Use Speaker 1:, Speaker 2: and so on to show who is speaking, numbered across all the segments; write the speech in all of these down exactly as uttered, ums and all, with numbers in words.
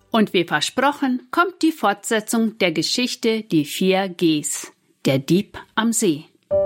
Speaker 1: Und wie versprochen, kommt die Fortsetzung der Geschichte Die vier Gs, der Dieb am See.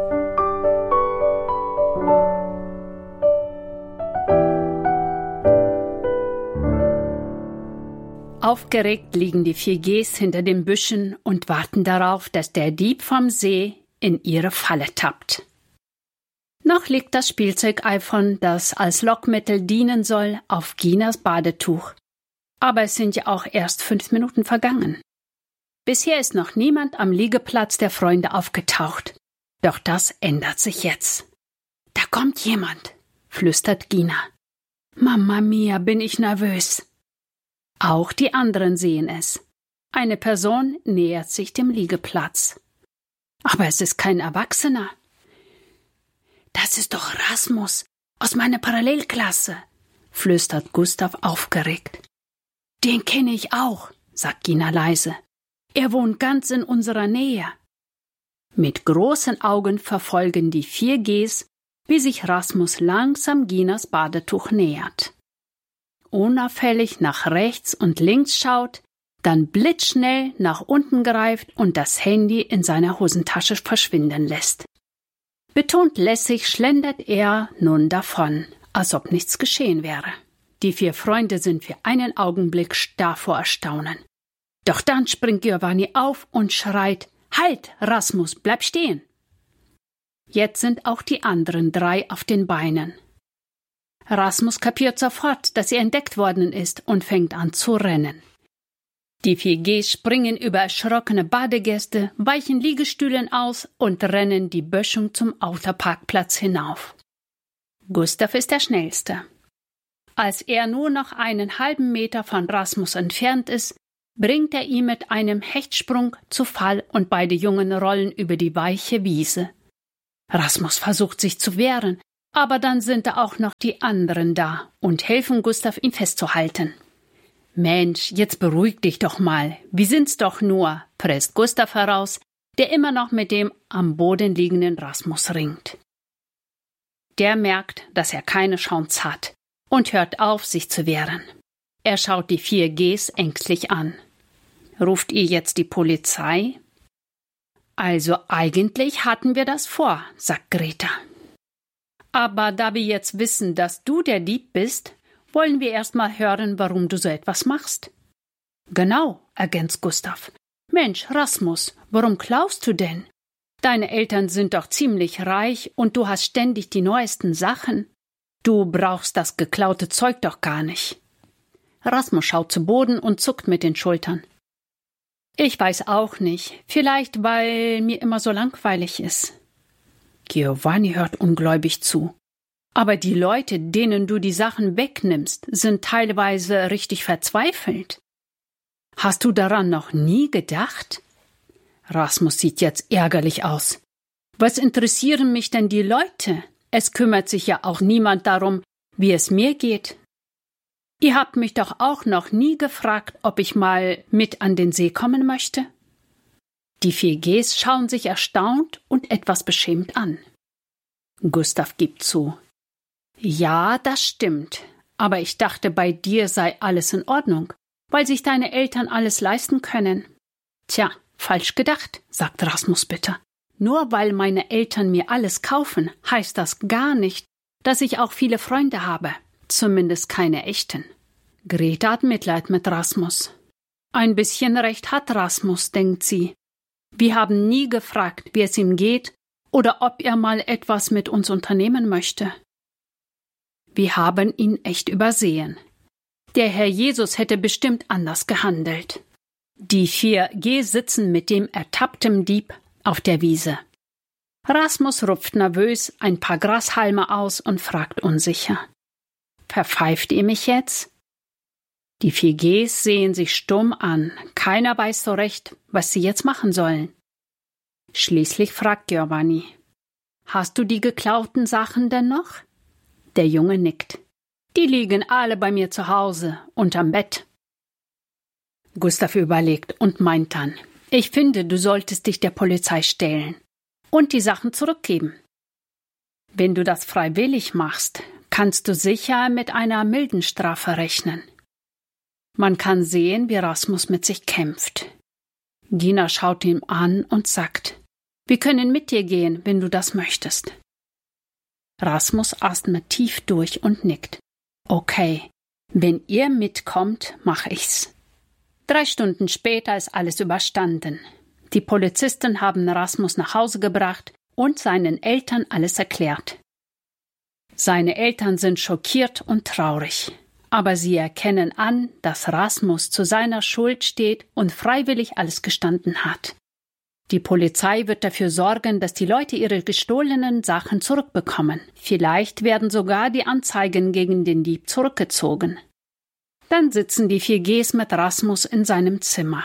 Speaker 1: Aufgeregt liegen die vier Gs hinter den Büschen und warten darauf, dass der Dieb vom See in ihre Falle tappt. Noch liegt das Spielzeug-iPhone, das als Lockmittel dienen soll, auf Ginas Badetuch. Aber es sind ja auch erst fünf Minuten vergangen. Bisher ist noch niemand am Liegeplatz der Freunde aufgetaucht. Doch das ändert sich jetzt. Da kommt jemand, flüstert Gina. Mama mia, bin ich nervös. Auch die anderen sehen es. Eine Person nähert sich dem Liegeplatz. Aber es ist kein Erwachsener. Das ist doch Rasmus aus meiner Parallelklasse, flüstert Gustav aufgeregt. Den kenne ich auch, sagt Gina leise. Er wohnt ganz in unserer Nähe. Mit großen Augen verfolgen die vier Gs, wie sich Rasmus langsam Ginas Badetuch nähert. Unauffällig nach rechts und links schaut, dann blitzschnell nach unten greift und das Handy in seiner Hosentasche verschwinden lässt. Betont lässig schlendert er nun davon, als ob nichts geschehen wäre. Die vier Freunde sind für einen Augenblick starr vor Erstaunen. Doch dann springt Giovanni auf und schreit, »Halt, Rasmus, bleib stehen!« Jetzt sind auch die anderen drei auf den Beinen. Rasmus kapiert sofort, dass er entdeckt worden ist und fängt an zu rennen. Die vier Gs springen über erschrockene Badegäste, weichen Liegestühlen aus und rennen die Böschung zum Autoparkplatz hinauf. Gustav ist der Schnellste. Als er nur noch einen halben Meter von Rasmus entfernt ist, bringt er ihn mit einem Hechtsprung zu Fall und beide Jungen rollen über die weiche Wiese. Rasmus versucht sich zu wehren, aber dann sind da auch noch die anderen da und helfen Gustav, ihn festzuhalten. »Mensch, jetzt beruhig dich doch mal, wir sind's doch nur«, presst Gustav heraus, der immer noch mit dem am Boden liegenden Rasmus ringt. Der merkt, dass er keine Chance hat und hört auf, sich zu wehren. Er schaut die vier Gs ängstlich an. Ruft ihr jetzt die Polizei? Also eigentlich hatten wir das vor, sagt Greta. Aber da wir jetzt wissen, dass du der Dieb bist, wollen wir erst mal hören, warum du so etwas machst. Genau, ergänzt Gustav. Mensch, Rasmus, warum klaust du denn? Deine Eltern sind doch ziemlich reich und du hast ständig die neuesten Sachen. Du brauchst das geklaute Zeug doch gar nicht. Rasmus schaut zu Boden und zuckt mit den Schultern. Ich weiß auch nicht, vielleicht weil mir immer so langweilig ist. Giovanni hört ungläubig zu. Aber die Leute, denen du die Sachen wegnimmst, sind teilweise richtig verzweifelt. Hast du daran noch nie gedacht? Rasmus sieht jetzt ärgerlich aus. Was interessieren mich denn die Leute? Es kümmert sich ja auch niemand darum, wie es mir geht. Ihr habt mich doch auch noch nie gefragt, ob ich mal mit an den See kommen möchte? Die vier Gs schauen sich erstaunt und etwas beschämt an. Gustav gibt zu. Ja, das stimmt, aber ich dachte, bei dir sei alles in Ordnung, weil sich deine Eltern alles leisten können. Tja, falsch gedacht, sagt Rasmus bitter. Nur weil meine Eltern mir alles kaufen, heißt das gar nicht, dass ich auch viele Freunde habe, zumindest keine echten. Greta hat Mitleid mit Rasmus. Ein bisschen recht hat Rasmus, denkt sie. Wir haben nie gefragt, wie es ihm geht oder ob er mal etwas mit uns unternehmen möchte. Wir haben ihn echt übersehen. Der Herr Jesus hätte bestimmt anders gehandelt. Die vier G sitzen mit dem ertappten Dieb auf der Wiese. Rasmus rupft nervös ein paar Grashalme aus und fragt unsicher. Verpfeift ihr mich jetzt? Die vier Gs sehen sich stumm an. Keiner weiß so recht, was sie jetzt machen sollen. Schließlich fragt Giovanni. Hast du die geklauten Sachen denn noch? Der Junge nickt. Die liegen alle bei mir zu Hause, unterm Bett. Gustav überlegt und meint dann, ich finde, du solltest dich der Polizei stellen und die Sachen zurückgeben. Wenn du das freiwillig machst, kannst du sicher mit einer milden Strafe rechnen. Man kann sehen, wie Rasmus mit sich kämpft. Gina schaut ihn an und sagt: Wir können mit dir gehen, wenn du das möchtest. Rasmus atmet tief durch und nickt. Okay, wenn ihr mitkommt, mache ich's. Drei Stunden später ist alles überstanden. Die Polizisten haben Rasmus nach Hause gebracht und seinen Eltern alles erklärt. Seine Eltern sind schockiert und traurig, aber sie erkennen an, dass Rasmus zu seiner Schuld steht und freiwillig alles gestanden hat. Die Polizei wird dafür sorgen, dass die Leute ihre gestohlenen Sachen zurückbekommen. Vielleicht werden sogar die Anzeigen gegen den Dieb zurückgezogen. Dann sitzen die vier Gs mit Rasmus in seinem Zimmer.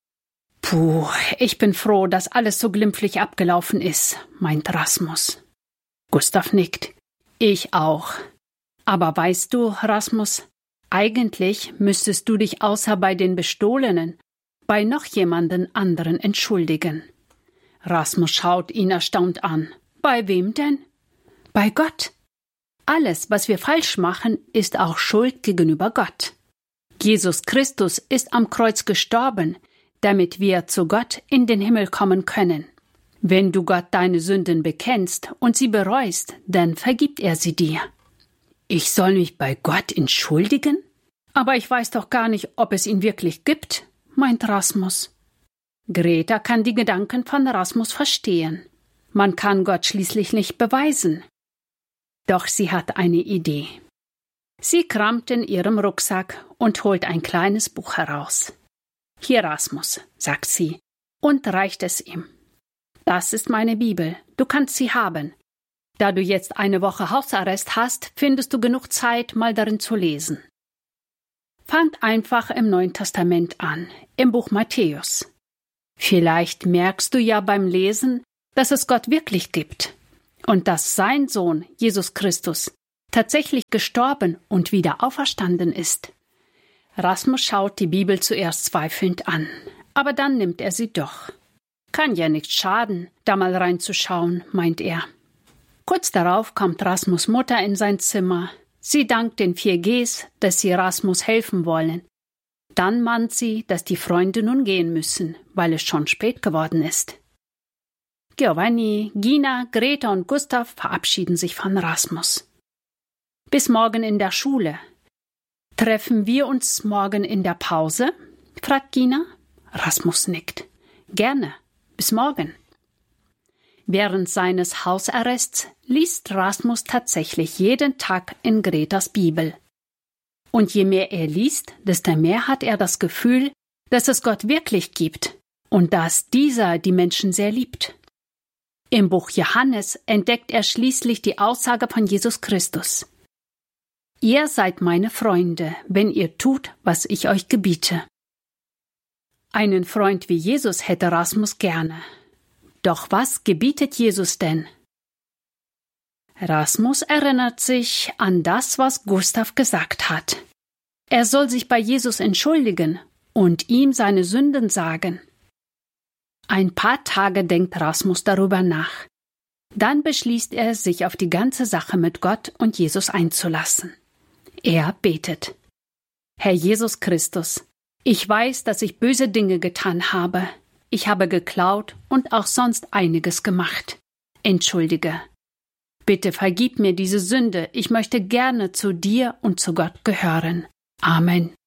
Speaker 1: Puh, ich bin froh, dass alles so glimpflich abgelaufen ist, meint Rasmus. Gustav nickt. Ich auch. Aber weißt du, Rasmus, eigentlich müsstest du dich außer bei den Bestohlenen bei noch jemanden anderen entschuldigen. Rasmus schaut ihn erstaunt an. Bei wem denn? Bei Gott. Alles, was wir falsch machen, ist auch Schuld gegenüber Gott. Jesus Christus ist am Kreuz gestorben, damit wir zu Gott in den Himmel kommen können. Wenn du Gott deine Sünden bekennst und sie bereust, dann vergibt er sie dir. Ich soll mich bei Gott entschuldigen? Aber ich weiß doch gar nicht, ob es ihn wirklich gibt, meint Rasmus. Greta kann die Gedanken von Rasmus verstehen. Man kann Gott schließlich nicht beweisen. Doch sie hat eine Idee. Sie kramt in ihrem Rucksack und holt ein kleines Buch heraus. Hier, Rasmus, sagt sie und reicht es ihm. Das ist meine Bibel, du kannst sie haben. Da du jetzt eine Woche Hausarrest hast, findest du genug Zeit, mal darin zu lesen. Fangt einfach im Neuen Testament an, im Buch Matthäus. Vielleicht merkst du ja beim Lesen, dass es Gott wirklich gibt und dass sein Sohn, Jesus Christus, tatsächlich gestorben und wieder auferstanden ist. Rasmus schaut die Bibel zuerst zweifelnd an, aber dann nimmt er sie doch. Kann ja nicht schaden, da mal reinzuschauen, meint er. Kurz darauf kommt Rasmus' Mutter in sein Zimmer. Sie dankt den vier Gs, dass sie Rasmus helfen wollen. Dann mahnt sie, dass die Freunde nun gehen müssen, weil es schon spät geworden ist. Giovanni, Gina, Greta und Gustav verabschieden sich von Rasmus. Bis morgen in der Schule. Treffen wir uns morgen in der Pause? Fragt Gina. Rasmus nickt. Gerne. Bis morgen. Während seines Hausarrests liest Rasmus tatsächlich jeden Tag in Gretas Bibel. Und je mehr er liest, desto mehr hat er das Gefühl, dass es Gott wirklich gibt und dass dieser die Menschen sehr liebt. Im Buch Johannes entdeckt er schließlich die Aussage von Jesus Christus. Ihr seid meine Freunde, wenn ihr tut, was ich euch gebiete. Einen Freund wie Jesus hätte Rasmus gerne. Doch was gebietet Jesus denn? Rasmus erinnert sich an das, was Gustav gesagt hat. Er soll sich bei Jesus entschuldigen und ihm seine Sünden sagen. Ein paar Tage denkt Rasmus darüber nach. Dann beschließt er, sich auf die ganze Sache mit Gott und Jesus einzulassen. Er betet. Herr Jesus Christus, ich weiß, dass ich böse Dinge getan habe. Ich habe geklaut und auch sonst einiges gemacht. Entschuldige. Bitte vergib mir diese Sünde. Ich möchte gerne zu dir und zu Gott gehören. Amen.